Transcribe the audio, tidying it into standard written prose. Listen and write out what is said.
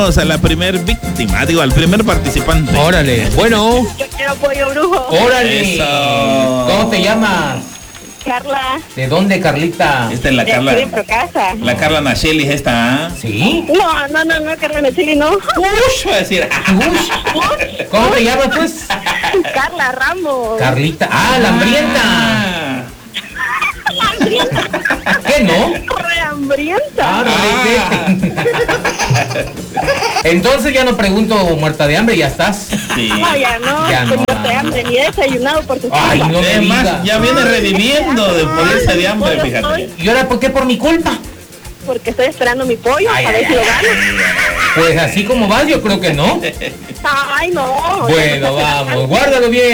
A la primer víctima, digo, al primer participante. Órale, bueno. Yo quiero pollo brujo. Órale. Eso. ¿Cómo te llamas? Carla. ¿De dónde, Carlita? Esta es la De Carla. aquí de Procasa. La Carla Nacheli es esta, ¿ah? ¿Sí? No, Carla Nacheli, no. Ush, va a decir. Ush. ¿Cómo te llamas, pues? Carla Ramos. Carlita. Ah, la hambrienta. Ah. ¿Qué no? Re hambrienta. Ah, entonces ya no pregunto muerta de hambre, ya estás. Sí. No, ya no. Ya no. Pues no te hambre ni he desayunado por tu Ay, culpa. no me Además, digas. ya viene reviviendo de morirse de hambre, fíjate. ¿Y ahora por qué? Por mi culpa. Porque estoy esperando mi pollo Ay, a ver ay, si lo ay, gano. Pues así como vas, yo creo que no. Ay, no. Bueno, vamos, guárdalo bien.